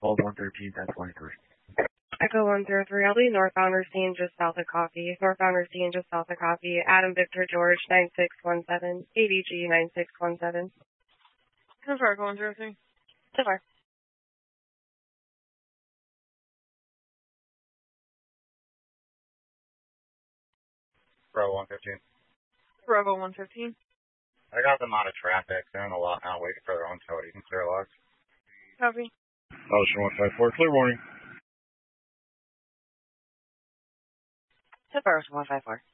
Hold 113, 1023. Echo 103, I'll be northbound Racine just south of Coffee. Northbound Racine just south of Coffee. Adam Victor George 9617. ADG 9617. So far, Echo 103. So far. Bravo 115. Bravo 115. I got them out of traffic. They're in the lot now waiting for their own tow. You can clear logs. Copy. Ocean 154, clear warning. So far, 154.